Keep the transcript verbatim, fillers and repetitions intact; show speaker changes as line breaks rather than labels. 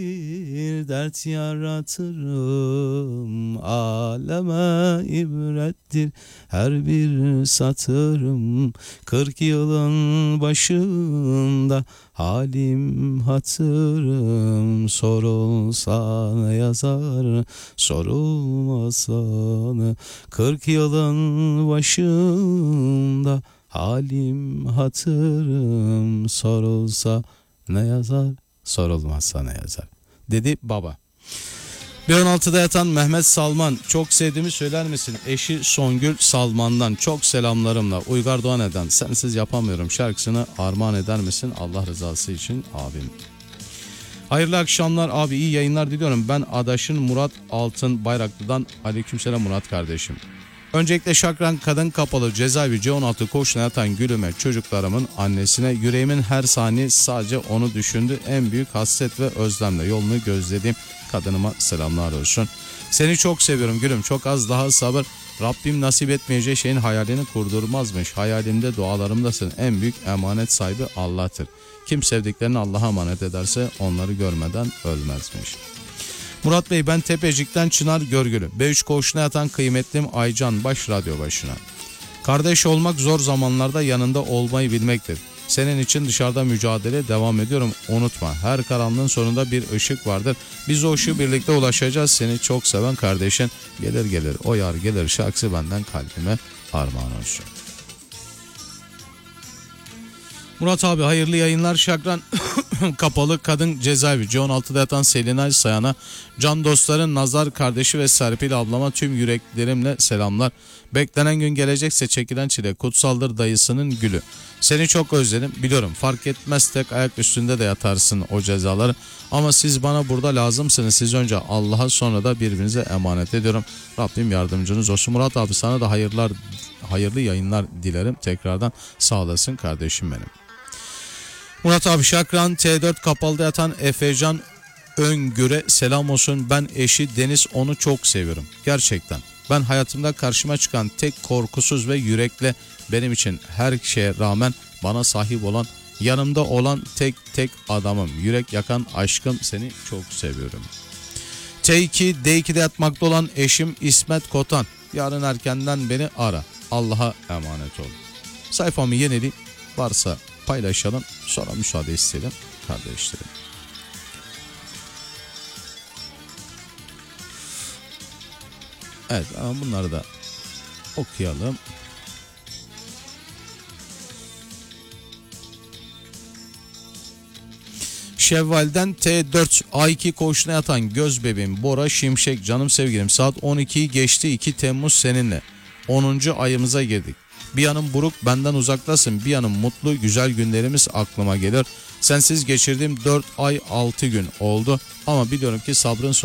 Bir dert yaratırım, aleme ibrettir her bir satırım. Kırk yılın başında halim hatırım, sorulsa ne yazar, sorulmazsa ne. Kırk yılın başında halim hatırım, sorulsa ne yazar, sorulmazsa ne yazar, dedi baba. bir on altıda yatan Mehmet Salman, çok sevdiğimi söyler misin? Eşi Songül Salman'dan çok selamlarımla. Uygar Doğaner'den sensiz yapamıyorum şarkısını armağan eder misin? Allah rızası için abim. Hayırlı akşamlar abi, iyi yayınlar diliyorum. Ben adaşın Murat Altın Bayraklı'dan. Aleykümselam Murat kardeşim. Öncelikle Şakran Kadın Kapalı Cezaevi C on altı koğuşuna yatan gülüme, çocuklarımın annesine, yüreğimin her saniye sadece onu düşündü. En büyük hasret ve özlemle yolunu gözlediğim kadınıma selamlar olsun. Seni çok seviyorum gülüm, çok az daha sabır. Rabbim nasip etmeyeceği şeyin hayalini kurdurmazmış. Hayalimde, dualarımdasın. En büyük emanet sahibi Allah'tır. Kim sevdiklerini Allah'a emanet ederse onları görmeden ölmezmiş. Murat Bey, ben Tepecik'ten Çınar Görgülü. B üç koğuşuna yatan kıymetlim Aycan Baş radyo başına. Kardeş olmak zor zamanlarda yanında olmayı bilmektir. Senin için dışarıda mücadele devam ediyorum. Unutma, her karanlığın sonunda bir ışık vardır. Biz o ışığı birlikte ulaşacağız. Seni çok seven kardeşin gelir gelir o yar gelir şarkısı benden kalbime armağan olsun. Murat abi hayırlı yayınlar. Şakran Kapalı Kadın Cezaevi C on altıda yatan Selinay Sayan'a, can dostların Nazar kardeşi ve Serpil ablama tüm yüreklerimle selamlar. Beklenen gün gelecekse çekilen çile kutsaldır dayısının gülü. Seni çok özledim biliyorum, fark etmez tek ayak üstünde de yatarsın o cezaları. Ama siz bana burada lazımsınız. Siz önce Allah'a, sonra da birbirinize emanet ediyorum. Rabbim yardımcınız olsun. Murat abi sana da hayırlar, hayırlı yayınlar dilerim. Tekrardan sağ olasın kardeşim benim. Murat abi Şakran T dört Kapalı'da yatan Efecan Öngür'e selam olsun. Ben eşi Deniz, onu çok seviyorum. Gerçekten. Ben hayatımda karşıma çıkan tek korkusuz ve yürekle, benim için her şeye rağmen bana sahip olan, yanımda olan tek tek adamım. Yürek yakan aşkım, seni çok seviyorum. T iki D iki'de yatmakta olan eşim İsmet Kotan. Yarın erkenden beni ara. Allah'a emanet ol. Sayfamı yenili, varsa paylaşalım, sonra müsaade isteyelim kardeşlerim. Evet, ama bunları da okuyalım. Şevval'den T dört A iki koğuşuna yatan göz bebeğim Bora Şimşek, canım sevgilim, saat on ikiyi geçti, iki Temmuz seninle onuncu ayımıza girdik. Bir yanım buruk, benden uzaktasın, bir yanım mutlu, güzel günlerimiz aklıma gelir. Sensiz geçirdiğim dört ay altı gün oldu ama biliyorum ki sabrın